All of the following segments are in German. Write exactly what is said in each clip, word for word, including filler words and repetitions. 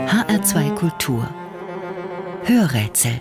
H R zwei Kultur Hörrätsel.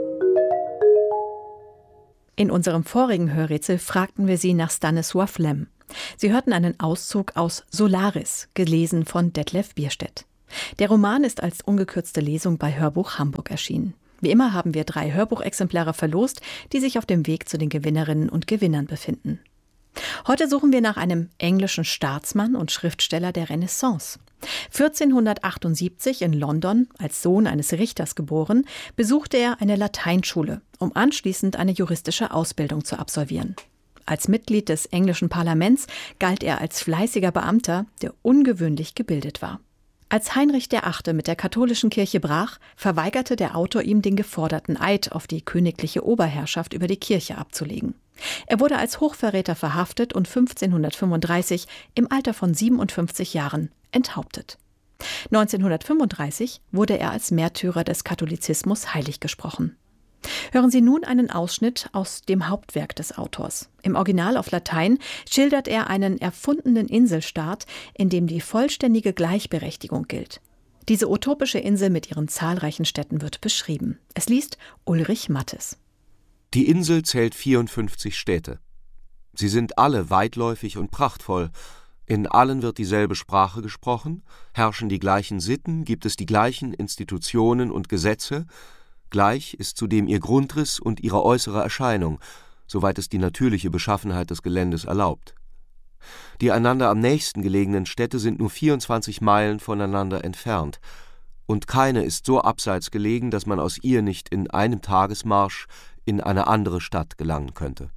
In unserem vorigen Hörrätsel fragten wir Sie nach Stanisław Lem. Sie hörten einen Auszug aus Solaris, gelesen von Detlef Bierstedt. Der Roman ist als ungekürzte Lesung bei Hörbuch Hamburg erschienen. Wie immer haben wir drei Hörbuchexemplare verlost, die sich auf dem Weg zu den Gewinnerinnen und Gewinnern befinden. Heute suchen wir nach einem englischen Staatsmann und Schriftsteller der Renaissance. vierzehnhundertachtundsiebzig in London, als Sohn eines Richters geboren, besuchte er eine Lateinschule, um anschließend eine juristische Ausbildung zu absolvieren. Als Mitglied des englischen Parlaments galt er als fleißiger Beamter, der ungewöhnlich gebildet war. Als Heinrich der Achte mit der katholischen Kirche brach, verweigerte der Autor ihm den geforderten Eid auf die königliche Oberherrschaft über die Kirche abzulegen. Er wurde als Hochverräter verhaftet und fünfzehnhundertfünfunddreißig im Alter von siebenundfünfzig Jahren enthauptet. neunzehnhundertfünfunddreißig wurde er als Märtyrer des Katholizismus heiliggesprochen. Hören Sie nun einen Ausschnitt aus dem Hauptwerk des Autors. Im Original auf Latein schildert er einen erfundenen Inselstaat, in dem die vollständige Gleichberechtigung gilt. Diese utopische Insel mit ihren zahlreichen Städten wird beschrieben. Es liest Ulrich Mattes. Die Insel zählt vierundfünfzig Städte. Sie sind alle weitläufig und prachtvoll. In allen wird dieselbe Sprache gesprochen, herrschen die gleichen Sitten, gibt es die gleichen Institutionen und Gesetze. Gleich ist zudem ihr Grundriss und ihre äußere Erscheinung, soweit es die natürliche Beschaffenheit des Geländes erlaubt. Die einander am nächsten gelegenen Städte sind nur vierundzwanzig Meilen voneinander entfernt, und keine ist so abseits gelegen, dass man aus ihr nicht in einem Tagesmarsch in eine andere Stadt gelangen könnte.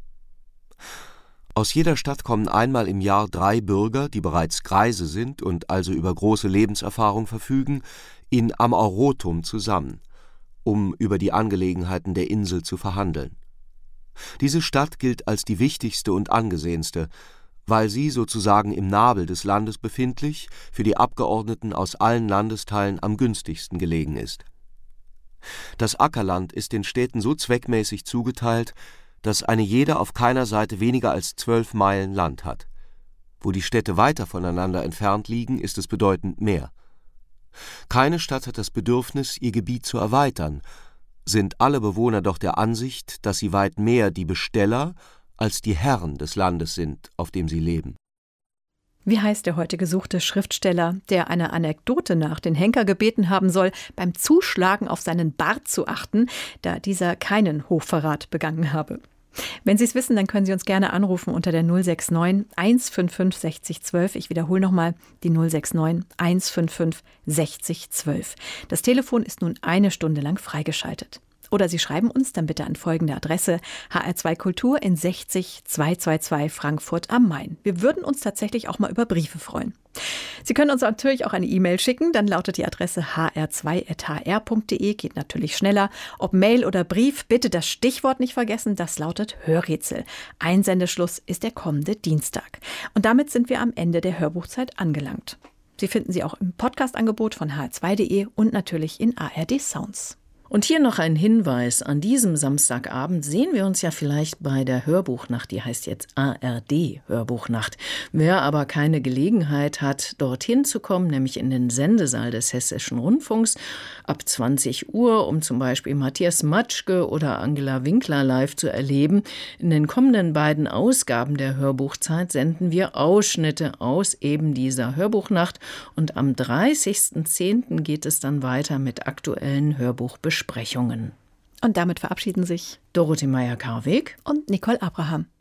Aus jeder Stadt kommen einmal im Jahr drei Bürger, die bereits Greise sind und also über große Lebenserfahrung verfügen, in Amaurotum zusammen, um über die Angelegenheiten der Insel zu verhandeln. Diese Stadt gilt als die wichtigste und angesehenste, weil sie sozusagen im Nabel des Landes befindlich für die Abgeordneten aus allen Landesteilen am günstigsten gelegen ist. Das Ackerland ist den Städten so zweckmäßig zugeteilt, dass eine jede auf keiner Seite weniger als zwölf Meilen Land hat. Wo die Städte weiter voneinander entfernt liegen, ist es bedeutend mehr. Keine Stadt hat das Bedürfnis, ihr Gebiet zu erweitern, sind alle Bewohner doch der Ansicht, dass sie weit mehr die Besteller als die Herren des Landes sind, auf dem sie leben. Wie heißt der heute gesuchte Schriftsteller, der einer Anekdote nach den Henker gebeten haben soll, beim Zuschlagen auf seinen Bart zu achten, da dieser keinen Hochverrat begangen habe? Wenn Sie es wissen, dann können Sie uns gerne anrufen unter der null sechs neun, eins fünf fünf, sechzig zwölf. Ich wiederhole nochmal die null sechs neun, eins fünf fünf, sechzig zwölf. Das Telefon ist nun eine Stunde lang freigeschaltet. Oder Sie schreiben uns dann bitte an folgende Adresse: H R zwei Kultur in sechzig zweihundertzweiundzwanzig Frankfurt am Main. Wir würden uns tatsächlich auch mal über Briefe freuen. Sie können uns natürlich auch eine E-Mail schicken, dann lautet die Adresse h r zwei at h r punkt d e, geht natürlich schneller. Ob Mail oder Brief, bitte das Stichwort nicht vergessen, das lautet Hörrätsel. Einsendeschluss ist der kommende Dienstag. Und damit sind wir am Ende der Hörbuchzeit angelangt. Sie finden sie auch im Podcast-Angebot von h r zwei punkt d e und natürlich in A R D Sounds. Und hier noch ein Hinweis. An diesem Samstagabend sehen wir uns ja vielleicht bei der Hörbuchnacht. Die heißt jetzt A R D Hörbuchnacht. Wer aber keine Gelegenheit hat, dorthin zu kommen, nämlich in den Sendesaal des Hessischen Rundfunks, ab zwanzig Uhr, um zum Beispiel Matthias Matschke oder Angela Winkler live zu erleben. In den kommenden beiden Ausgaben der Hörbuchzeit senden wir Ausschnitte aus eben dieser Hörbuchnacht. Und am dreißigsten zehnten geht es dann weiter mit aktuellen Hörbuchbesprechungen. Und damit verabschieden sich Dorothee Meyer-Karweg und Nicole Abraham.